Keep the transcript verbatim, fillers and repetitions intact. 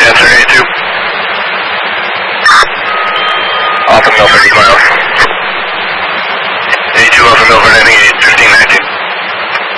answer, eighty-two. Alpha Milford, eight miles. eighty-two Alpha Milford, ending eight.